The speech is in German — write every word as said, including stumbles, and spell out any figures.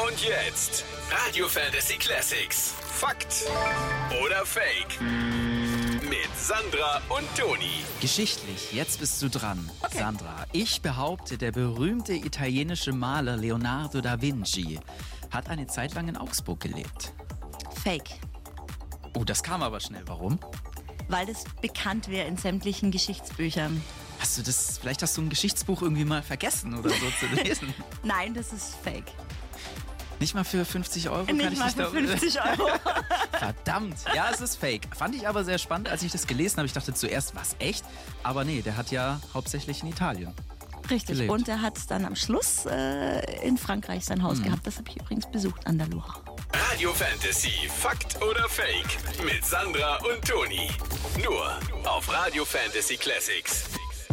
Und jetzt Radio Fantasy Classics. Fakt oder Fake? Mit Sandra und Toni. Geschichtlich, jetzt bist du dran. Okay. Sandra, ich behaupte, der berühmte italienische Maler Leonardo da Vinci hat eine Zeit lang in Augsburg gelebt. Fake. Oh, das kam aber schnell. Warum? Weil das bekannt wäre in sämtlichen Geschichtsbüchern. Hast du das, vielleicht hast du ein Geschichtsbuch irgendwie mal vergessen oder so zu lesen? Nein, das ist Fake. Nicht mal für fünfzig Euro? Kann Nicht ich mal dich für da fünfzig Euro. Verdammt, ja, es ist Fake. Fand ich aber sehr spannend, als ich das gelesen habe. Ich dachte zuerst, was, echt? Aber nee, der hat ja hauptsächlich in Italien Richtig, gelebt. Und er hat dann am Schluss äh, in Frankreich sein Haus mhm. gehabt. Das habe ich übrigens besucht an der Loire. Radio Fantasy, Fakt oder Fake? Mit Sandra und Toni. Nur auf Radio Fantasy Classics.